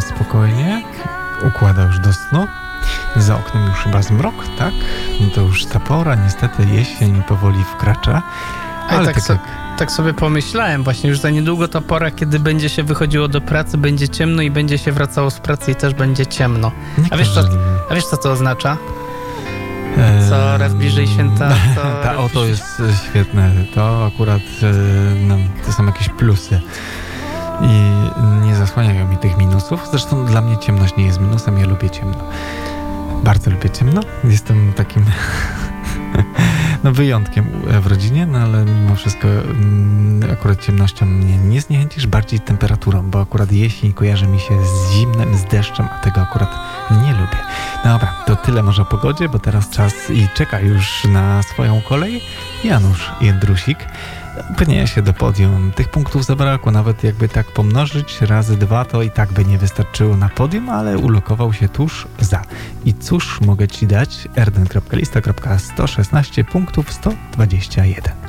spokojnie układa już do snu. Za oknem już chyba zmrok, tak? No to już ta pora, niestety jesień powoli wkracza. Ale tak sobie pomyślałem, właśnie już za niedługo ta pora, kiedy będzie się wychodziło do pracy, będzie ciemno i będzie się wracało z pracy i też będzie ciemno. A wiesz co to oznacza? Coraz bliżej święta. To jest świetne. To akurat to są jakieś plusy. I nie zasłaniają mi tych minusów. Zresztą dla mnie ciemność nie jest minusem. Ja lubię ciemno. Bardzo lubię ciemno. Jestem takim wyjątkiem w rodzinie, ale mimo wszystko akurat ciemnością mnie nie zniechęcisz, bardziej temperaturą, bo akurat jesień kojarzy mi się z zimnem, z deszczem, a tego akurat nie lubię. Dobra, to tyle może o pogodzie, bo teraz czas i czeka już na swoją kolej Janusz Jędrusik. Pnie się do podium. Tych punktów zabrakło, nawet jakby tak pomnożyć razy 2, to i tak by nie wystarczyło na podium, ale ulokował się tuż za. I cóż mogę Ci dać? erden.lista.116 punktów 121.